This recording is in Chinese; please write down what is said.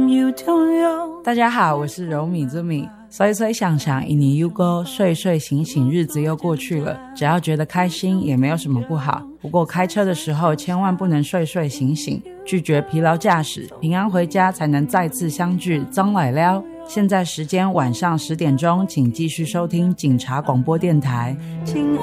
you don't know。 大家好，我是柔米之米。随随想想一年又过，睡睡醒醒日子又过去了，只要觉得开心也没有什么不好。不过开车的时候千万不能睡睡醒醒，拒绝疲劳驾驶，平安回家才能再次相聚。张来了，现在时间晚上10点钟，请继续收听警察广播电台。